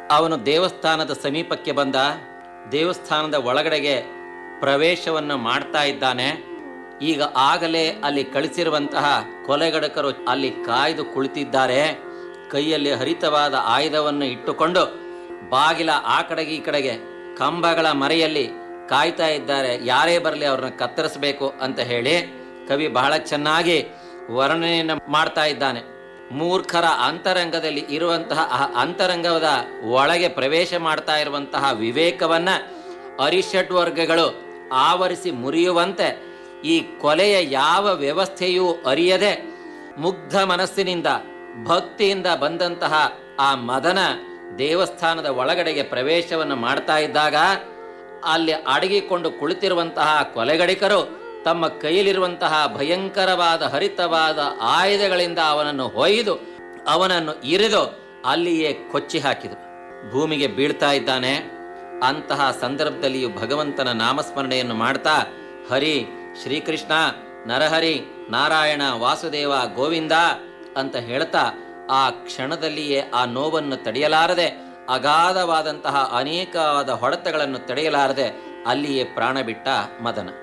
ಅವನು ದೇವಸ್ಥಾನದ ಸಮೀಪಕ್ಕೆ ಬಂದ. ದೇವಸ್ಥಾನದ ಒಳಗಡೆಗೆ ಪ್ರವೇಶವನ್ನು ಮಾಡ್ತಾ ಇದ್ದಾನೆ. ಈಗ ಆಗಲೇ ಅಲ್ಲಿ ಕಳಿಸಿರುವಂತಹ ಕೊಲೆಗಡಕರು ಅಲ್ಲಿ ಕಾಯ್ದು ಕುಳಿತಿದ್ದಾರೆ. ಕೈಯಲ್ಲಿ ಹರಿತವಾದ ಆಯುಧವನ್ನು ಇಟ್ಟುಕೊಂಡು ಬಾಗಿಲ ಆ ಕಡೆಗೆ ಈ ಕಡೆಗೆ ಕಂಬಗಳ ಮರೆಯಲ್ಲಿ ಕಾಯ್ತಾ ಇದ್ದಾರೆ. ಯಾರೇ ಬರಲಿ ಅವ್ರನ್ನ ಕತ್ತರಿಸಬೇಕು ಅಂತ ಹೇಳಿ ಕವಿ ಬಹಳ ಚೆನ್ನಾಗಿ ವರ್ಣನೆಯನ್ನು ಮಾಡ್ತಾ ಇದ್ದಾನೆ. ಮೂರ್ಖರ ಅಂತರಂಗದಲ್ಲಿ ಇರುವಂತಹ ಅಂತರಂಗದ ಒಳಗೆ ಪ್ರವೇಶ ಮಾಡ್ತಾ ಇರುವಂತಹ ವಿವೇಕವನ್ನ ಅರಿಷಡ್ವರ್ಗಗಳು ಆವರಿಸಿ ಮುರಿಯುವಂತೆ ಈ ಕೊಲೆಯ ಯಾವ ವ್ಯವಸ್ಥೆಯೂ ಅರಿಯದೆ ಮುಗ್ಧ ಮನಸ್ಸಿನಿಂದ ಭಕ್ತಿಯಿಂದ ಬಂದಂತಹ ಆ ಮದನ ದೇವಸ್ಥಾನದ ಒಳಗಡೆಗೆ ಪ್ರವೇಶವನ್ನು ಮಾಡ್ತಾ ಇದ್ದಾಗ ಅಲ್ಲಿ ಅಡಗಿಕೊಂಡು ಕುಳಿತಿರುವಂತಹ ಕೊಲೆಗಡಿಕರು ತಮ್ಮ ಕೈಯಲ್ಲಿರುವಂತಹ ಭಯಂಕರವಾದ ಹರಿತವಾದ ಆಯುಧಗಳಿಂದ ಅವನನ್ನು ಹೊಯ್ದು ಅವನನ್ನು ಇರಿದು ಅಲ್ಲಿಯೇ ಕೊಚ್ಚಿ ಹಾಕಿದರು. ಭೂಮಿಗೆ ಬೀಳ್ತಾ ಇದ್ದಾನೆ. ಅಂತಹ ಸಂದರ್ಭದಲ್ಲಿಯೂ ಭಗವಂತನ ನಾಮಸ್ಮರಣೆಯನ್ನು ಮಾಡ್ತಾ ಹರಿ, ಶ್ರೀಕೃಷ್ಣ, ನರಹರಿ, ನಾರಾಯಣ, ವಾಸುದೇವ, ಗೋವಿಂದ ಅಂತ ಹೇಳ್ತಾ ಆ ಕ್ಷಣದಲ್ಲಿಯೇ ಆ ನೋವನ್ನು ತಡೆಯಲಾರದೆ, ಅಗಾಧವಾದಂತಹ ಅನೇಕವಾದ ಹೊಡೆತಗಳನ್ನು ತಡೆಯಲಾರದೆ ಅಲ್ಲಿಯೇ ಪ್ರಾಣ ಬಿಟ್ಟ ಮದನ.